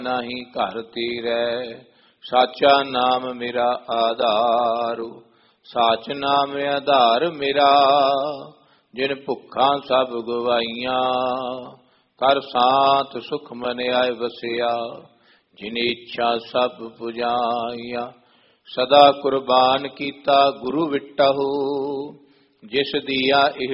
ਨਾਹੀ ਘਰ ਤੀਰੈ, ਸਾਚਾ ਨਾਮ ਮੇਰਾ ਆਧਾਰੂ। ਸਾਚ ਨਾਮ ਆਧਾਰ ਮੇਰਾ, ਜਿਨ ਭੁੱਖਾਂ ਸਭ ਗਵਾਈਆਂ। ਕਰ ਸਾਥ ਸੁਖ ਮਨ ਆਏ ਵਸਿਆ, ਜਿਨ ਇੱਛਾ ਸਭ ਪੁਜਾਈਆਂ। ਸਦਾ ਕੁਰਬਾਨ ਕੀਤਾ ਗੁਰੂ ਵਿਟਹੁ, ਜਿਸ ਦੀਆ ਇਹ